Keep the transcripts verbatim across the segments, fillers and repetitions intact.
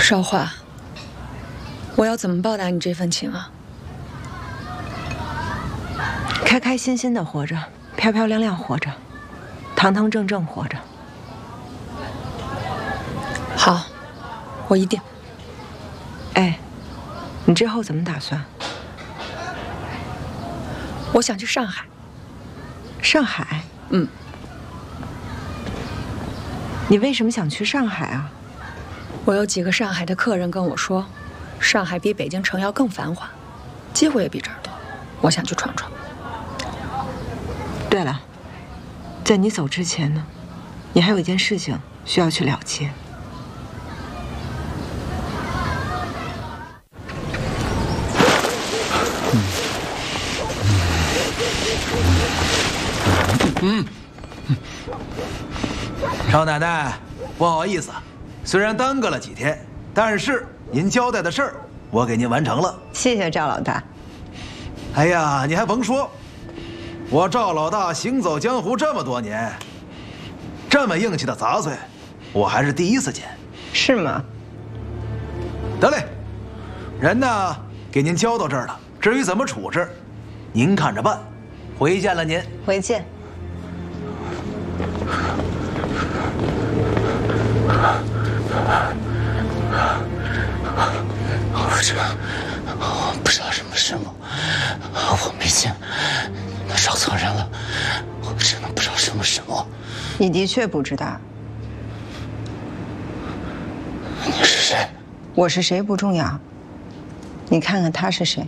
少华，我要怎么报答你这份情啊？ 开开心心的活着，漂漂亮亮活着，堂堂正正活着。 好，我一定。 哎，你之后怎么打算？ 我想去上海。 上海？ 嗯。 你为什么想去上海啊？ 我有几个上海的客人跟我说，上海比北京城要更繁华，机会也比这儿多。我想去闯闯。 对了，在你走之前呢，你还有一件事情需要去了结。 嗯，少奶奶，不好意思，虽然耽搁了几天，但是您交代的事儿我给您完成了。 谢谢赵老大。 哎呀，你还甭说，我赵老大行走江湖这么多年，这么硬气的杂碎，我还是第一次见。 是吗？ 得嘞，人呢给您交到这儿了，至于怎么处置，您看着办。回见了您。 回见。 我这我不知道什么是梦，我没见，那找错人了，我真的不知道什么是梦。 你的确不知道。 你是谁？ 我是谁不重要，你看看他是谁。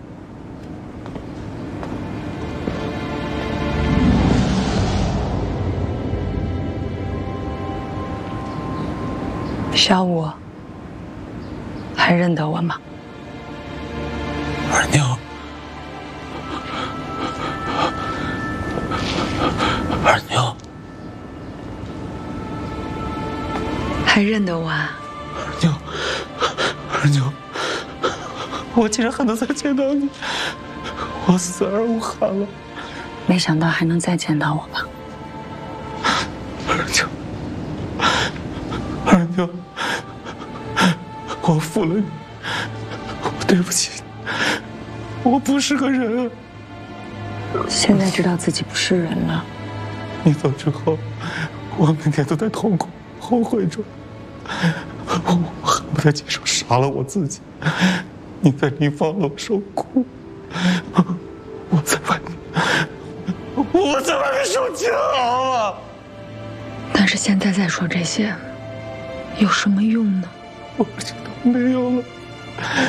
小五，还认得我吗？ 二妞，二妞， 还认得我啊？ 二妞，二妞，我竟然还能再见到你，我死而无憾了。 没想到还能再见到我吧？ 二妞，二妞，我负了你，我对不起你，我不是个人。 现在知道自己不是人了。 你走之后，我每天都在痛苦、后悔中，我恨不得亲手杀了我自己。你在你放了我受苦，我在外面，我在外面受煎熬啊！ 但是现在再说这些，有什么用呢？ 我知道没有了。